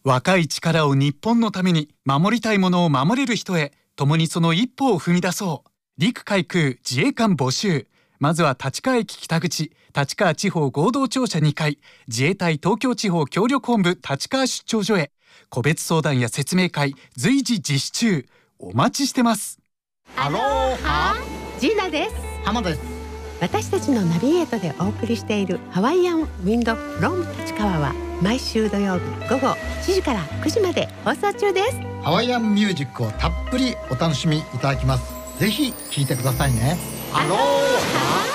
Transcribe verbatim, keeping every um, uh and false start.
若い力を日本のために、守りたいものを守れる人へ、共にその一歩を踏み出そう。陸海空自衛官募集。まずは立川駅北口、立川地方合同庁舎にかい、自衛隊東京地方協力本部立川出張所へ。個別相談や説明会随時実施中。お待ちしてます。 アローハ、 ジーナです。 浜です。 私たちのナビゲートでお送りしているハワイアンウィンドフロム立川は毎週土曜日午後しちじからくじまで放送中です。 ハワイアンミュージックをたっぷりお楽しみいただきます。ぜひ聴いてくださいね。アローハ。